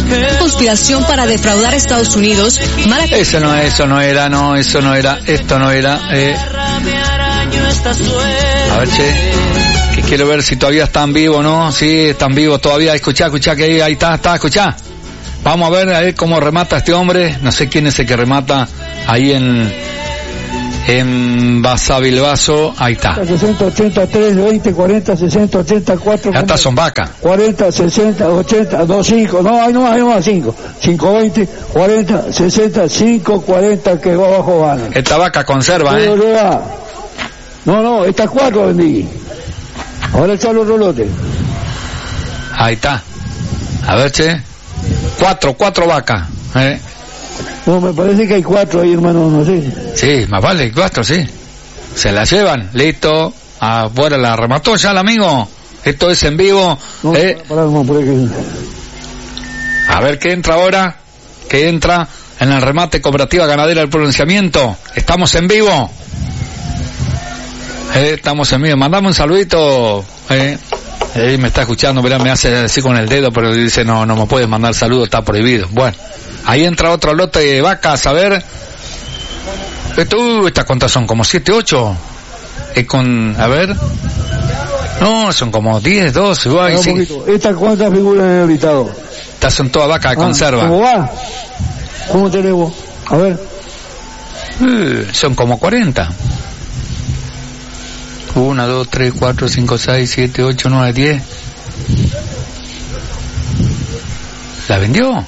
Conspiración para defraudar a Estados Unidos. Esto no era. A ver, che, que quiero ver si todavía están vivos, ¿no? Sí, están vivos todavía. Escuchá que ahí está, escuchá. Vamos a ver cómo remata este hombre. No sé quién es el que remata ahí en Basavilbaso. Ahí está. 60, 83, 20, 40, 60, 84. Ya está, son vaca. 40, 60, 80, 2, 5. No, hay más 5. 5, 20, 40, 60, 5, 40 que va abajo gana. Esta vaca conserva, No, estas 4 vendí. Ahora echar los rolotes. Ahí está. A ver, che. 4 vacas. No, me parece que hay 4 ahí, hermano, no sé. Sí, más vale 4, sí. Se la llevan, listo. Afuera la remató ya el amigo. Esto es en vivo. No, por aquí. A ver qué entra ahora. ¿Qué entra en el remate Cooperativa Ganadera del Pronunciamiento? Estamos en vivo. Estamos en vivo. Mandame un saludito. Me está escuchando, mirá, me hace así con el dedo, pero dice no me puedes mandar saludos, está prohibido. Bueno, ahí entra otro lote de vacas, a ver. Estas cuantas son, como 7, 8. A ver. No, son como 10, 12. Sí. ¿Estas cuántas figuras en el listado? Estas son todas vacas de conserva. ¿Cómo va? ¿Cómo tenemos? A ver. Son como 40. 1, 2, 3, 4, 5, 6, 7, 8, 9, 10. ¿La vendió?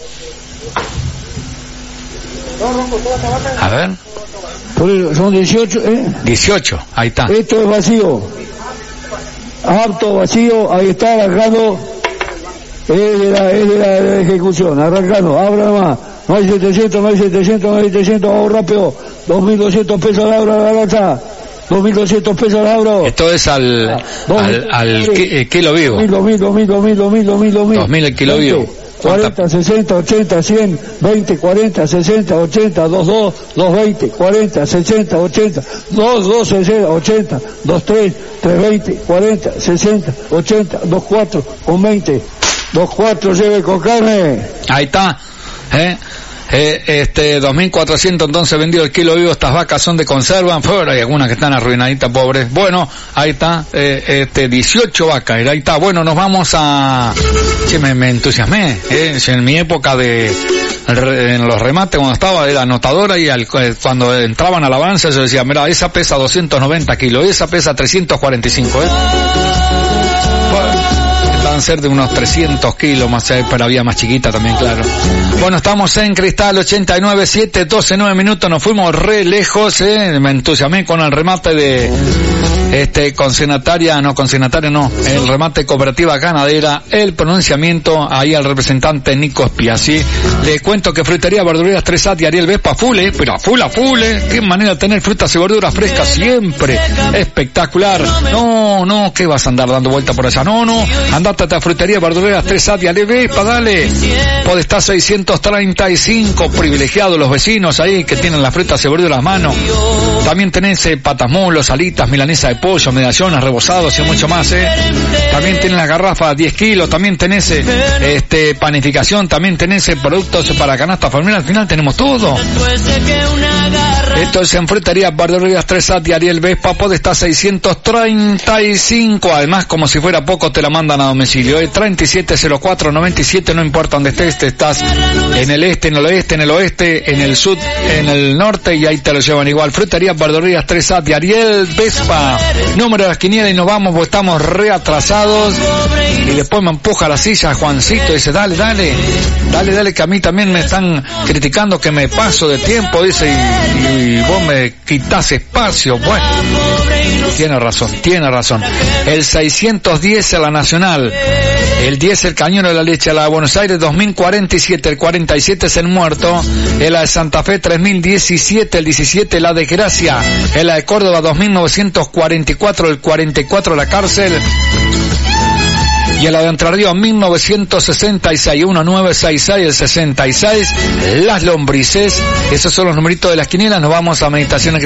A ver. Son 18, 18, ahí está. Esto es vacío. Harto vacío, ahí está arrancando. Es de la ejecución, arrancando, abra nomás. No hay 700, vamos rápido. 2.200 pesos la hora, la lanza. 2.200 pesos la hora. Esto es al kilo vivo. 2.000 el kilo vivo. 40, 60, 80, 100, 20, 40, 60, 80, 22, 220, 40, 60, 80, 2, 60, 80, 23, 320, 40, 60, 80, 24, con 20, 24 lleve con carne. Ahí está, 2.400 entonces vendido el kilo vivo. Estas vacas son de conserva, pero hay algunas que están arruinaditas, pobres. Bueno, ahí está, 18 vacas, ahí está. Bueno, nos vamos a... Che, me entusiasmé, en mi época en los remates cuando estaba de la anotadora y cuando entraban al avance yo decía, mira, esa pesa 290 kilos, esa pesa 345, ser de unos 300 kilos más, pero había más chiquita también, claro. Bueno, estamos en Cristal 89.7, 12:09 minutos, nos fuimos re lejos, me entusiasmé con el remate de el remate Cooperativa Ganadera, el pronunciamiento, ahí al representante Nico Spiazzi. Le cuento que Frutería Verduleras 3A y Ariel Vespa full, pero full, qué manera de tener frutas y verduras frescas siempre, espectacular. No, ¿qué vas a andar dando vuelta por allá? No, andate a Frutería Verduleras 3A y Ariel Vespa, dale. Podestá 635, privilegiados los vecinos ahí que tienen las frutas y verduras a mano. También tenés patamolos, alitas, milanesa de pollo, medallones, rebozados y mucho más, También tenés las garrafas 10 kilos, también tenés panificación, también tenés productos para canasta familiar, al final tenemos todo. Esto es en Frutería Verduleras 3A y Ariel Vespa, Podestá 635, además como si fuera poco te la mandan a domicilio, 370497, no importa donde estés, estás en el este, en el oeste, en el oeste, en el sur, en el norte, y ahí te lo llevan igual. Frutería Verduleras 3A y Ariel Vespa, número de las quinielas, y nos vamos porque estamos reatrasados. Y después me empuja la silla Juancito y dice, dale, que a mí también me están criticando que me paso de tiempo, dice, y vos me quitas espacio. Bueno, tiene razón. El 610 a la Nacional, el 10 el Cañón de la Leche, la de Buenos Aires 2047, el 47 es el Muerto, el de Santa Fe 3017, el 17 la de Gracia, el de Córdoba 2944, el 44 la Cárcel, y en la de Entre Ríos 1966, 1966, el 66, Las Lombrices. Esos son los numeritos de las quinielas. Nos vamos a Meditaciones